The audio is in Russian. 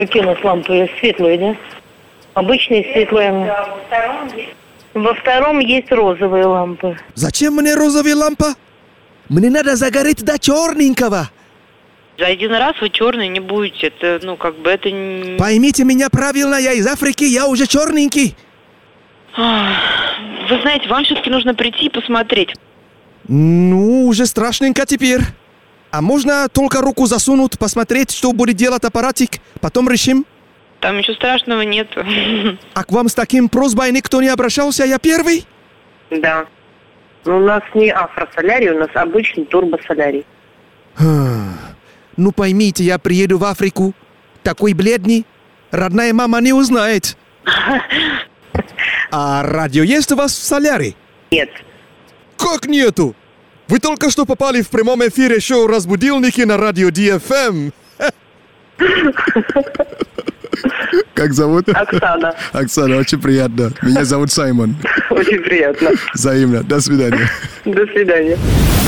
Какие у нас лампы? Светлые, да? Обычные светлые. Да, во втором есть. Во втором есть розовые лампы. Зачем мне розовая лампа? Мне надо загореть до черненького. За один раз вы черный не будете. Это, это не... Поймите меня правильно, я из Африки, я уже черненький. Вы знаете, вам все-таки нужно прийти и посмотреть. Ну, уже страшненько теперь. А можно только руку засунуть, посмотреть, что будет делать аппаратик, потом решим? Там ничего страшного нет. А к вам с таким просьбой никто не обращался, я первый? Да. Но у нас не афросолярий, у нас обычный турбосолярий. Ну поймите, я приеду в Африку, такой бледный, родная мама не узнает. А радио есть у вас в солярии? Нет. Как нету? Вы только что попали в прямом эфире шоу «Разбудилники» на радио DFM. Как зовут? Оксана. Оксана, очень приятно. Меня зовут Саймон. Очень приятно. Взаимно. До свидания. До свидания.